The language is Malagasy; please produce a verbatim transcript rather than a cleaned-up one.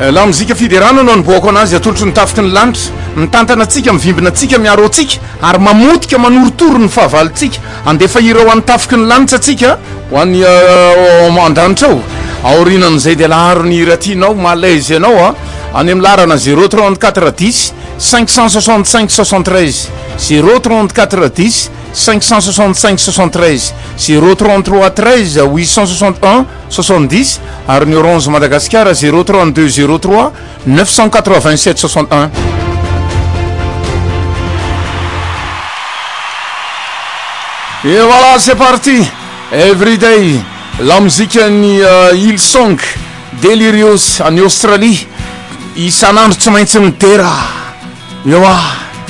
la mozika fiderana no nyboako anazy atolotry ny tafiky ny lanitra mitantana atsika mivimbina atsika miaro atsika ary mamotika manorotoro ny fahavalitsika andefa ira ho an'ny tafiky ny lanitra atsika ho an'ny mandanitra ao aorinan'izay dia laharo ny hira tianao malaise ianao a any amin'ny larana zéro trente-quatre dix cinq cent soixante-cinq soixante-treize zéro trente-quatre dix cinq cent soixante-cinq soixante-treize zéro trente-trois treize huit cent soixante-un soixante-dix ary ny orange Madagascar zéro trente-deux zéro trois neuf cent quatre-vingt-sept soixante-un. Et voilà, c'est parti. Everyday, la musique ni uh, Hillsong Delirious en Australie. Isanandro tsy maintsy mitera. Yo.